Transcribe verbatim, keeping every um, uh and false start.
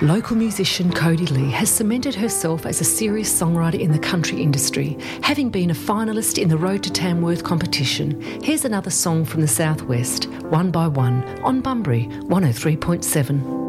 Local musician Cody Lee has cemented herself as a serious songwriter in the country industry, having been a finalist in the Road to Tamworth competition. Here's another song from the Southwest, One by One, on Bunbury one oh three point seven.